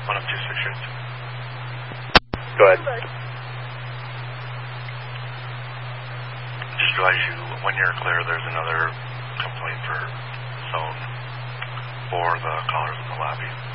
One of 2 6 shoots. Go ahead. Just realize when you're clear, there's another complaint for zone for the callers in the lobby.